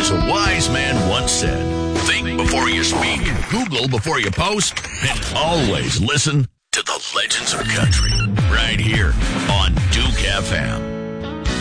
As a wise man once said, think before you speak, Google before you post, and always listen to the Legends of Country.